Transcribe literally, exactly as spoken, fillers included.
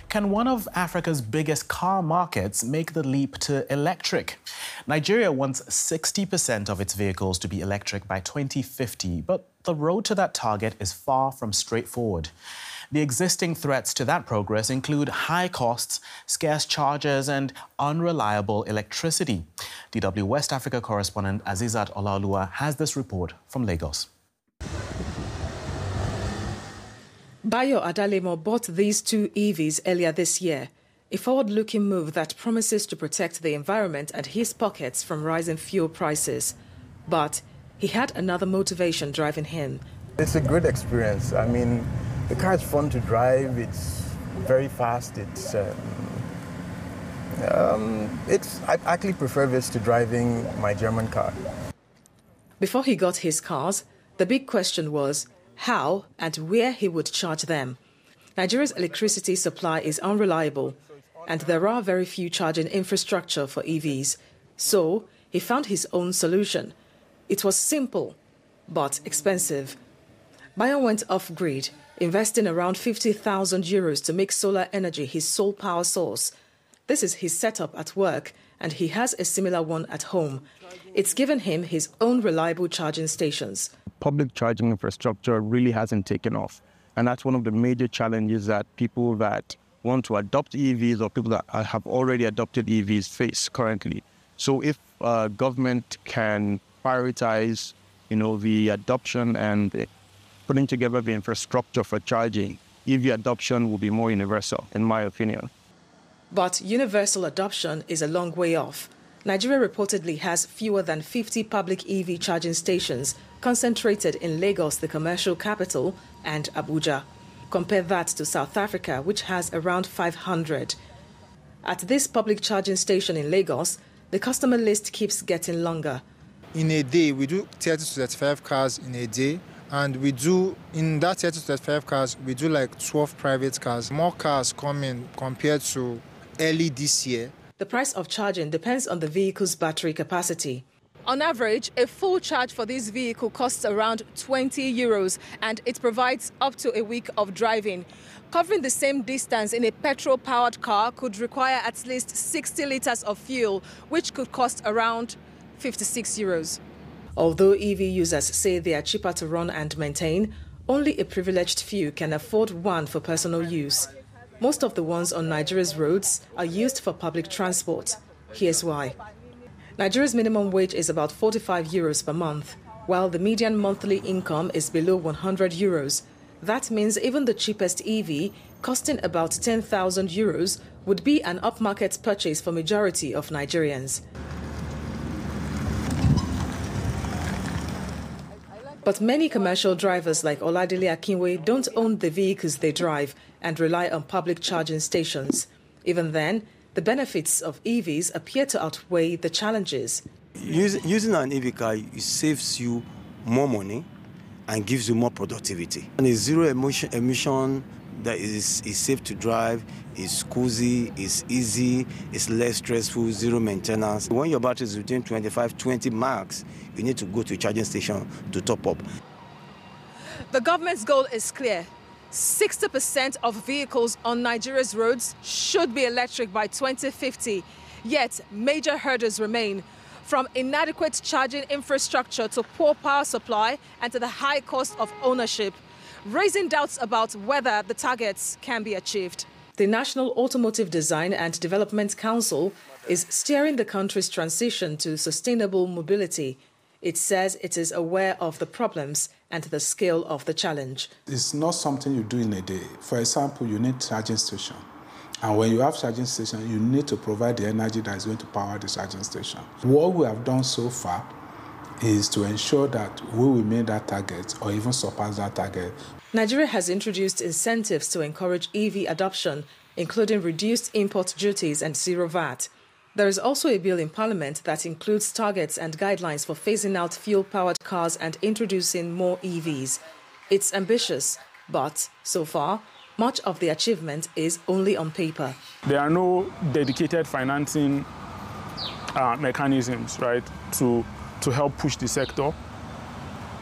Can one of Africa's biggest car markets make the leap to electric? Nigeria wants sixty percent of its vehicles to be electric by twenty fifty, but the road to that target is far from straightforward. The existing threats to that progress include high costs, scarce chargers, and unreliable electricity. D W West Africa correspondent Azizat Olaoluwa has this report from Lagos. Bayo Adalemo bought these two E Vs earlier this year, a forward-looking move that promises to protect the environment and his pockets from rising fuel prices. But he had another motivation driving him. It's a great experience. I mean, the car is fun to drive, it's very fast, it's... Um, um, it's I actually prefer this to driving my German car. Before he got his cars, the big question was how and where he would charge them. Nigeria's electricity supply is unreliable, and there are very few charging infrastructure for E Vs. So he found his own solution. It was simple, but expensive. Bayo went off-grid, investing around fifty thousand euros to make solar energy his sole power source. This is his setup at work, and he has a similar one at home. It's given him his own reliable charging stations. Public charging infrastructure really hasn't taken off. And that's one of the major challenges that people that want to adopt E Vs or people that have already adopted E Vs face currently. So if uh, government can prioritize, you know, the adoption and the putting together the infrastructure for charging, E V adoption will be more universal, in my opinion. But universal adoption is a long way off. Nigeria reportedly has fewer than fifty public E V charging stations concentrated in Lagos, the commercial capital, and Abuja. Compare that to South Africa, which has around five hundred. At this public charging station in Lagos, the customer list keeps getting longer. In a day, we do thirty to thirty-five cars in a day. And we do, in that thirty to thirty-five cars, we do like twelve private cars. More cars come in compared to early this year. The price of charging depends on the vehicle's battery capacity. On average, a full charge for this vehicle costs around twenty euros, and it provides up to a week of driving. Covering the same distance in a petrol-powered car could require at least sixty litres of fuel, which could cost around fifty-six euros. Although E V users say they are cheaper to run and maintain, only a privileged few can afford one for personal use. Most of the ones on Nigeria's roads are used for public transport. Here's why. Nigeria's minimum wage is about forty-five euros per month, while the median monthly income is below one hundred euros. That means even the cheapest E V, costing about ten thousand euros, would be an upmarket purchase for majority of Nigerians. But many commercial drivers like Oladile Akinwe don't own the vehicles they drive and rely on public charging stations. Even then, the benefits of E Vs appear to outweigh the challenges. Using, using an E V car, it saves you more money and gives you more productivity. And it's zero emission, emission that is, is safe to drive, is cozy, is easy, it's less stressful, zero maintenance. When your battery is within twenty-five, twenty max, you need to go to a charging station to top up. The government's goal is clear. sixty percent of vehicles on Nigeria's roads should be electric by twenty fifty. Yet, major hurdles remain, from inadequate charging infrastructure to poor power supply and to the high cost of ownership, raising doubts about whether the targets can be achieved. The National Automotive Design and Development Council is steering the country's transition to sustainable mobility. It says it is aware of the problems and the scale of the challenge. It's not something you do in a day. For example, you need charging station. And when you have charging station, you need to provide the energy that is going to power the charging station. What we have done so far is to ensure that we will meet that target or even surpass that target. Nigeria has introduced incentives to encourage E V adoption, including reduced import duties and zero V A T. There is also a bill in Parliament that includes targets and guidelines for phasing out fuel-powered cars and introducing more E Vs. It's ambitious, but so far, much of the achievement is only on paper. There are no dedicated financing uh, mechanisms, right, to, to help push the sector.